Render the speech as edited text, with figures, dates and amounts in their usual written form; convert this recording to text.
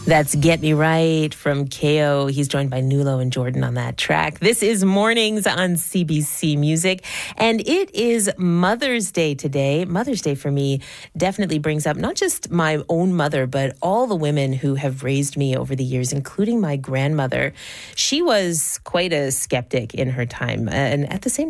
That's Get Me Right from KO. He's joined by Nulo and Jordan on that track. This is Mornings on CBC Music, and it is Mother's Day today. Mother's Day for me definitely brings up not just my own mother, but all the women who have raised me over the years, including my grandmother. She was quite a skeptic in her time, and at the same